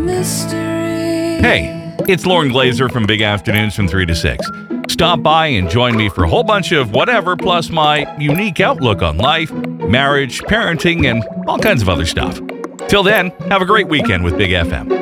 Hey, it's Lauren Glazer from Big Afternoons from 3 to 6. Stop by and join me for a whole bunch of whatever, plus my unique outlook on life, marriage, parenting, and all kinds of other stuff. Till then, have a great weekend with Big FM.